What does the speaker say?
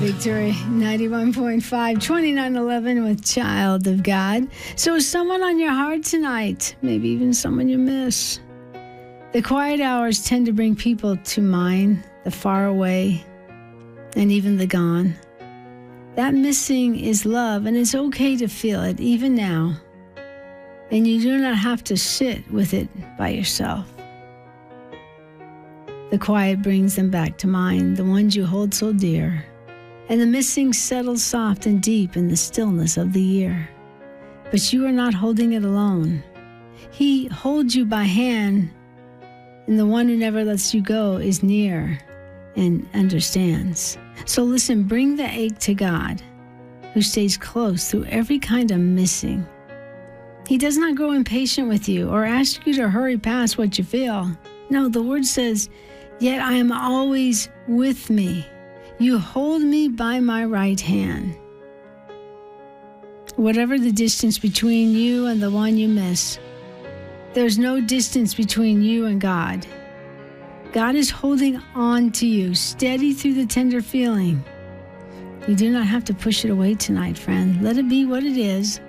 Victory 91.5, 2911 with Child of God. So is someone on your heart tonight, maybe even someone you miss. The quiet hours tend to bring people to mind, the far away, and even the gone. That missing is love, and it's okay to feel it even now. And you do not have to sit with it by yourself. The quiet brings them back to mind, the ones you hold so dear. And the missing settles soft and deep in the stillness of the year. But you are not holding it alone. He holds you by hand, and the one who never lets you go is near and understands. So listen, bring the ache to God, who stays close through every kind of missing. He does not grow impatient with you or ask you to hurry past what you feel. No, the word says, "Yet I am always with me. You hold me by my right hand." Whatever the distance between you and the one you miss, there's no distance between you and God. God is holding on to you, steady through the tender feeling. You do not have to push it away tonight, friend. Let it be what it is.